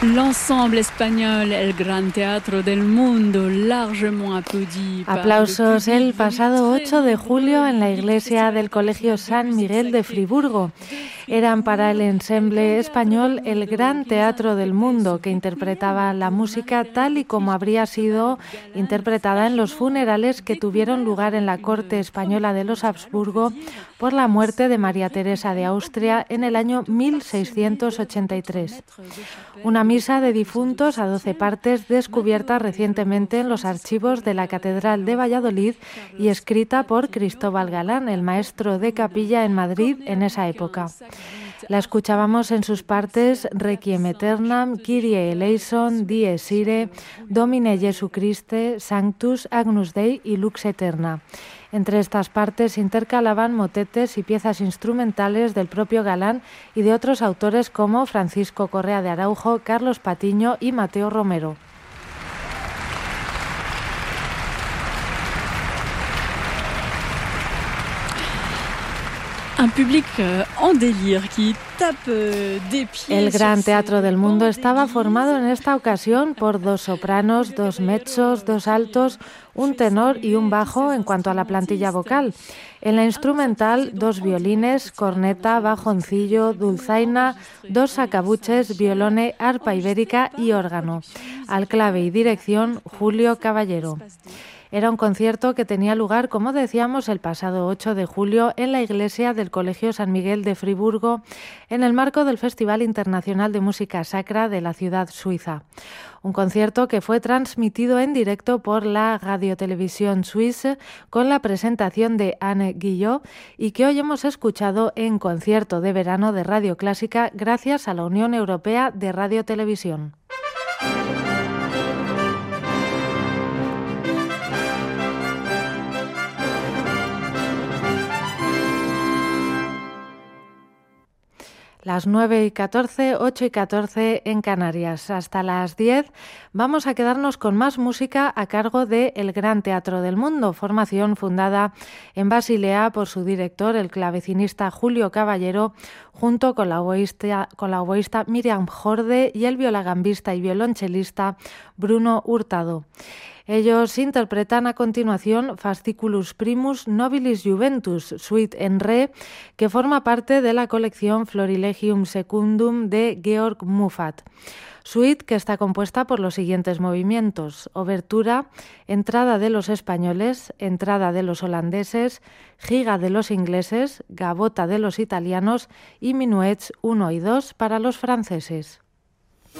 L'ensemble español, el gran teatro del mundo, largement applaudi. Aplausos el pasado 8 de julio en la iglesia del Colegio San Miguel de Friburgo. Eran para el ensemble español el gran teatro del mundo, que interpretaba la música tal y como habría sido interpretada en los funerales que tuvieron lugar en la corte española de los Habsburgo por la muerte de María Teresa de Austria en el año 1683. Una misa de difuntos a 12 partes descubierta recientemente en los archivos de la Catedral de Valladolid y escrita por Cristóbal Galán, el maestro de capilla en Madrid en esa época. La escuchábamos en sus partes Requiem Aeternam, Kyrie eleison, Dies Irae, Domine Jesu Christe, Sanctus, Agnus Dei y Lux Aeterna. Entre estas partes se intercalaban motetes y piezas instrumentales del propio Galán y de otros autores como Francisco Correa de Araujo, Carlos Patiño y Mateo Romero. Un public en délire qui tape des pieds. El Gran Teatro del Mundo estaba formado en esta ocasión por 2 sopranos, 2 mezzos, 2 altos, un tenor y un bajo en cuanto a la plantilla vocal. En la instrumental, 2 violines, corneta, bajoncillo, dulzaina, 2 sacabuches, violone, arpa ibérica y órgano. Al clave y dirección, Julio Caballero. Era un concierto que tenía lugar, como decíamos, el pasado 8 de julio en la iglesia del Colegio San Miguel de Friburgo, en el marco del Festival Internacional de Música Sacra de la ciudad suiza. Un concierto que fue transmitido en directo por la Radiotelevisión Suisse con la presentación de Anne Guillot y que hoy hemos escuchado en concierto de verano de Radio Clásica gracias a la Unión Europea de Radiotelevisión. Las 9:14, 8:14 en Canarias. Hasta las 10 vamos a quedarnos con más música a cargo de El Gran Teatro del Mundo, formación fundada en Basilea por su director, el clavecinista Julio Caballero, junto con la oboísta Miriam Jorde y el violagambista y violonchelista Bruno Hurtado. Ellos interpretan a continuación Fasciculus Primus Nobilis Juventus, suite en re, que forma parte de la colección Florilegium Secundum de Georg Muffat. Suite que está compuesta por los siguientes movimientos: obertura, entrada de los españoles, entrada de los holandeses, giga de los ingleses, gavota de los italianos y minuets 1 y 2 para los franceses.